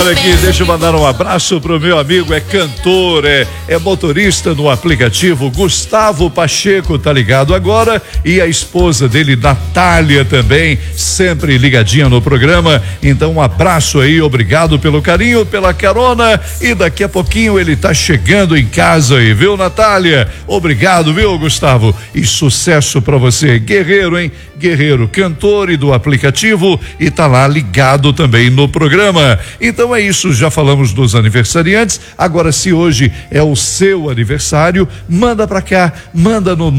Olha aqui, deixa eu mandar um abraço pro meu amigo, é cantor, é motorista no aplicativo, Gustavo Pacheco, tá ligado agora, e a esposa dele, Natália, também, sempre ligadinha no programa. Então um abraço aí, obrigado pelo carinho, pela carona, e daqui a pouquinho ele tá chegando em casa aí, viu, Natália? Obrigado, viu, Gustavo? E sucesso pra você, guerreiro, hein? Guerreiro, cantor e do aplicativo, e tá lá ligado também no programa. Então é isso, já falamos dos aniversariantes. Agora, se hoje é o seu aniversário, manda pra cá, manda no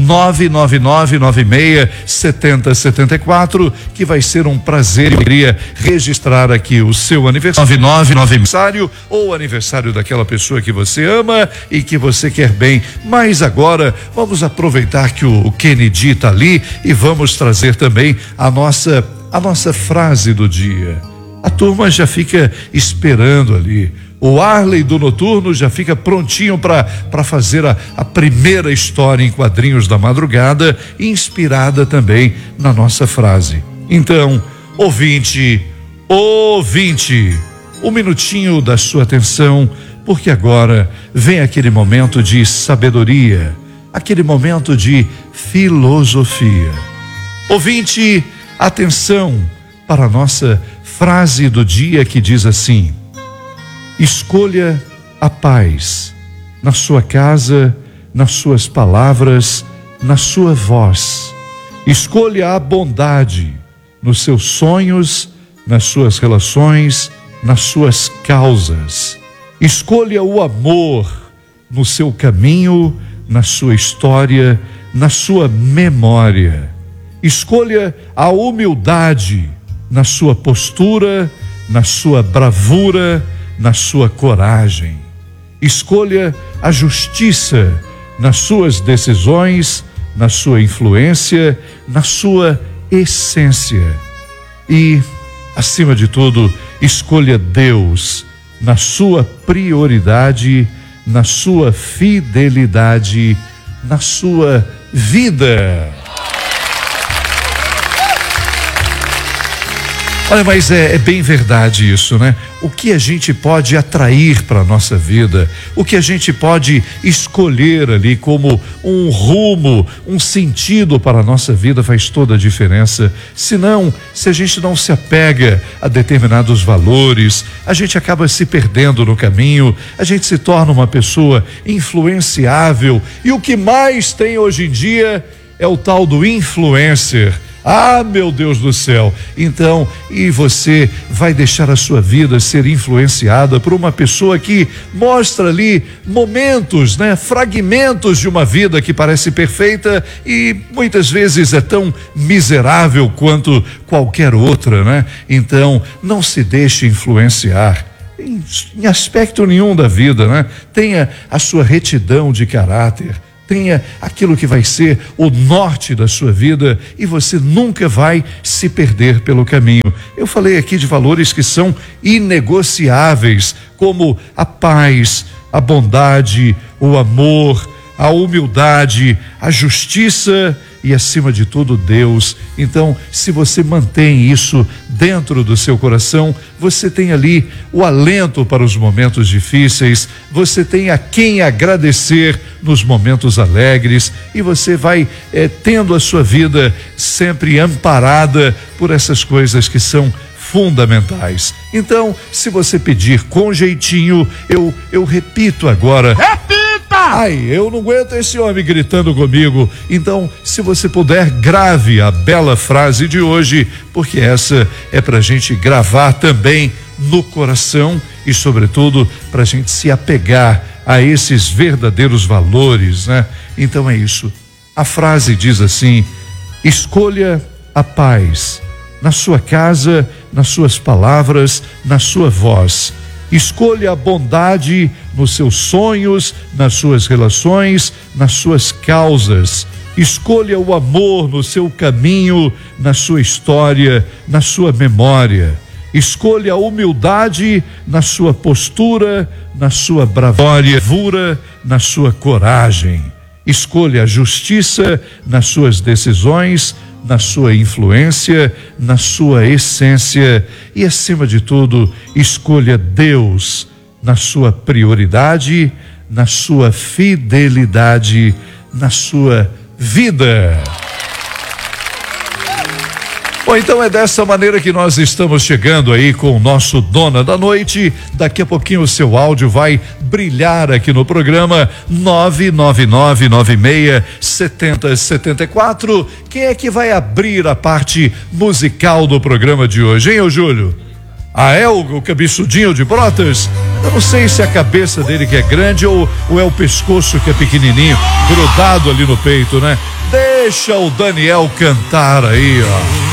999967074, que vai ser um prazer e alegria registrar aqui o seu aniversário, aniversário ou aniversário daquela pessoa que você ama e que você quer bem. Mas agora vamos aproveitar que o Kennedy tá ali e vamos trazer também a nossa frase do dia. A turma já fica esperando ali. O Arley do Noturno já fica prontinho para fazer a primeira história em quadrinhos da madrugada, inspirada também na nossa frase. Então, ouvinte, um minutinho da sua atenção, porque agora vem aquele momento de sabedoria, aquele momento de filosofia. Ouvinte, atenção para a nossa frase do dia, que diz assim: escolha a paz na sua casa, nas suas palavras, na sua voz. Escolha a bondade nos seus sonhos, nas suas relações, nas suas causas. Escolha o amor no seu caminho, na sua história, na sua memória. Escolha a humildade na sua postura, na sua bravura, na sua coragem. Escolha a justiça nas suas decisões, na sua influência, na sua essência. E, acima de tudo, escolha Deus na sua prioridade, na sua fidelidade, na sua vida. Olha, mas é bem verdade isso, né? O que a gente pode atrair para a nossa vida, o que a gente pode escolher ali como um rumo, um sentido para a nossa vida, faz toda a diferença. Senão, se a gente não se apega a determinados valores, a gente acaba se perdendo no caminho, a gente se torna uma pessoa influenciável. E o que mais tem hoje em dia é o tal do influencer. Ah, meu Deus do céu! Então, e você vai deixar a sua vida ser influenciada por uma pessoa que mostra ali momentos, né? Fragmentos de uma vida que parece perfeita e muitas vezes é tão miserável quanto qualquer outra, né? Então, não se deixe influenciar em aspecto nenhum da vida, né? Tenha a sua retidão de caráter. Tenha aquilo que vai ser o norte da sua vida e você nunca vai se perder pelo caminho. Eu falei aqui de valores que são inegociáveis, como a paz, a bondade, o amor, a humildade, a justiça e, acima de tudo, Deus. Então, se você mantém isso dentro do seu coração, você tem ali o alento para os momentos difíceis, você tem a quem agradecer nos momentos alegres e você vai tendo a sua vida sempre amparada por essas coisas que são fundamentais. Então, se você pedir com jeitinho, eu repito agora. Ai, eu não aguento esse homem gritando comigo. Então, se você puder, grave a bela frase de hoje, porque essa é pra gente gravar também no coração e, sobretudo, pra gente se apegar a esses verdadeiros valores, né? Então é isso. A frase diz assim: escolha a paz na sua casa, nas suas palavras, na sua voz. Escolha a bondade nos seus sonhos, nas suas relações, nas suas causas. Escolha o amor no seu caminho, na sua história, na sua memória. Escolha a humildade na sua postura, na sua bravura, na sua coragem. Escolha a justiça nas suas decisões, na sua influência, na sua essência e, acima de tudo, escolha Deus na sua prioridade, na sua fidelidade, na sua vida. Bom, então é dessa maneira que nós estamos chegando aí com o nosso Dona da Noite. Daqui a pouquinho o seu áudio vai brilhar aqui no programa 999967074. Quem é que vai abrir a parte musical do programa de hoje, hein, ô Júlio? É o cabeçudinho de Brotas? Eu não sei se é a cabeça dele que é grande ou é o pescoço que é pequenininho, grudado ali no peito, né? Deixa o Daniel cantar aí, ó.